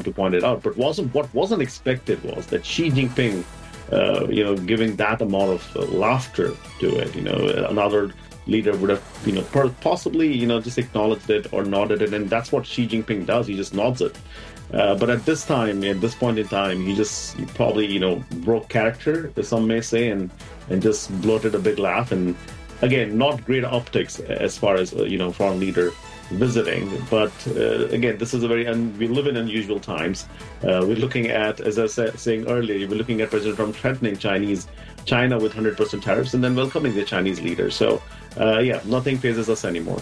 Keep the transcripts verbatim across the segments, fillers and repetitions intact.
to point it out. But wasn't what wasn't expected was that Xi Jinping, uh, you know, giving that amount of uh, laughter to it. You know, another leader would have, you know, possibly, you know, just acknowledged it or nodded it, and that's what Xi Jinping does. He just nods it. Uh, but at this time, at this point in time, he just he probably, you know, broke character, as some may say, and and just blurted a big laugh. And again, not great optics as far as, uh, you know, foreign leader visiting. But uh, again, this is a very, un- we live in unusual times. Uh, we're looking at, as I was saying earlier, we're looking at President Trump threatening Chinese, China with one hundred percent tariffs and then welcoming the Chinese leader. So, uh, yeah, nothing phases us anymore.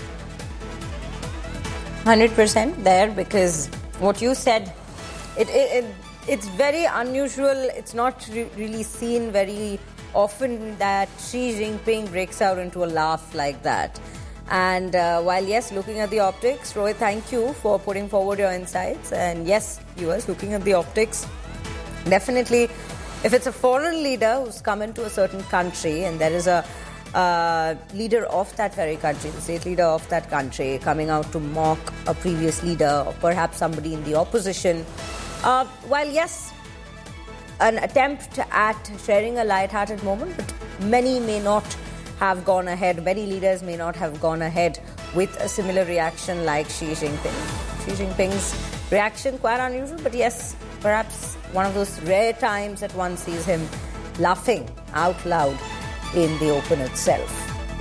one hundred percent there, because what you said, it, it, it it's very unusual. It's not re- really seen very often that Xi Jinping breaks out into a laugh like that. And uh, while, yes, looking at the optics, Roy, thank you for putting forward your insights. And yes, viewers, looking at the optics, definitely, if it's a foreign leader who's come into a certain country and there is a uh, leader of that very country, the state leader of that country, coming out to mock a previous leader or perhaps somebody in the opposition, uh, while, yes, an attempt at sharing a light-hearted moment, but many may not have gone ahead, many leaders may not have gone ahead with a similar reaction like Xi Jinping. Xi Jinping's reaction, quite unusual, but yes, perhaps one of those rare times that one sees him laughing out loud in the open itself.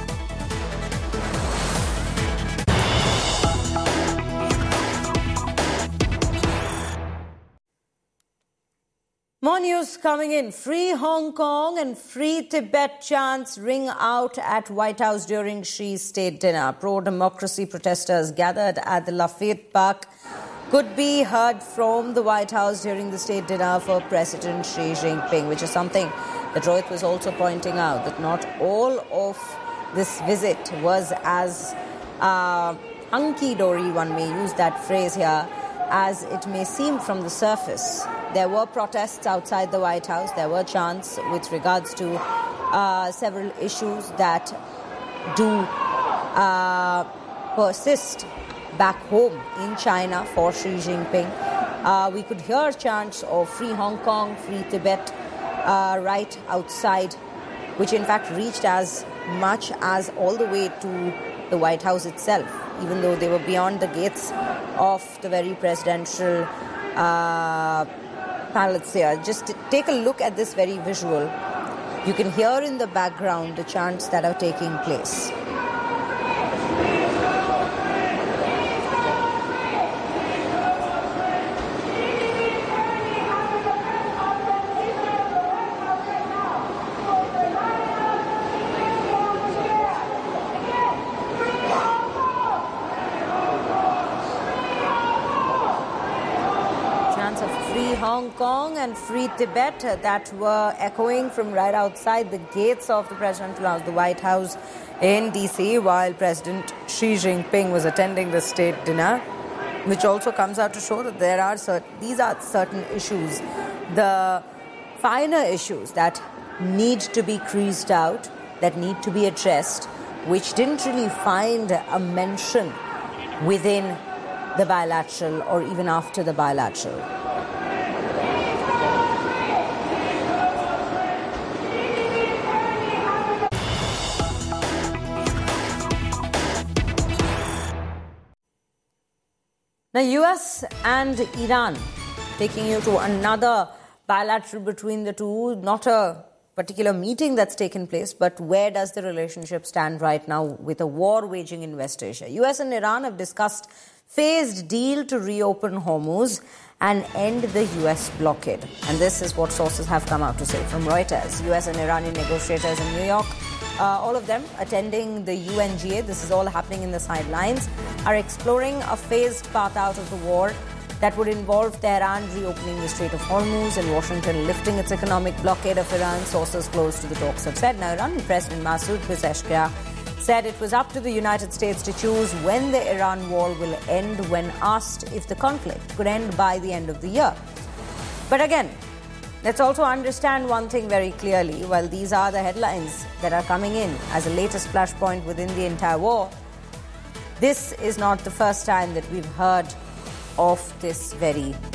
More news coming in. Free Hong Kong and Free Tibet chants ring out at White House during Xi's state dinner. Pro-democracy protesters gathered at the Lafayette Park could be heard from the White House during the state dinner for President Xi Jinping, which is something that Rohit was also pointing out, that not all of this visit was as uh, hunky-dory, one may use that phrase here, as it may seem from the surface. There were protests outside the White House. There were chants with regards to uh, several issues that do uh, persist back home in China for Xi Jinping. Uh, we could hear chants of Free Hong Kong, Free Tibet uh, right outside, which in fact reached as much as all the way to the White House itself, even though they were beyond the gates of the very presidential uh, palace here. Just take a look at this very visual. You can hear in the background the chants that are taking place. Hong Kong and Free Tibet that were echoing from right outside the gates of the presidential house, the White House in D C, while President Xi Jinping was attending the state dinner, which also comes out to show that there are certain, these are certain issues, the finer issues that need to be creased out, that need to be addressed, which didn't really find a mention within the bilateral or even after the bilateral. Now, U S and Iran, taking you to another bilateral between the two, not a particular meeting that's taken place, but where does the relationship stand right now with a war waging in West Asia? U S and Iran have discussed phased deal to reopen Hormuz and end the U S blockade. And this is what sources have come out to say from Reuters. U S and Iranian negotiators in New York, Uh, all of them attending the U N G A, this is all happening in the sidelines, are exploring a phased path out of the war that would involve Tehran reopening the Strait of Hormuz and Washington lifting its economic blockade of Iran, sources close to the talks have said. Now, Iranian President Masoud Pezeshkian said it was up to the United States to choose when the Iran war will end when asked if the conflict could end by the end of the year. But again, let's also understand one thing very clearly. While these are the headlines that are coming in as a latest flashpoint within the entire war, this is not the first time that we've heard of this very